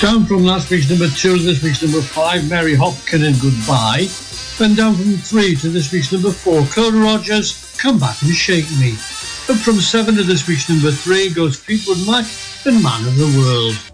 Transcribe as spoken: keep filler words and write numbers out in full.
Down from last week's number two to this week's number five, Mary Hopkin and Goodbye. Then down from three to this week's number four, Clodagh Rogers, Come Back and Shake Me. Up from seven to this week's number three goes Fleetwood Mac and Man of the World.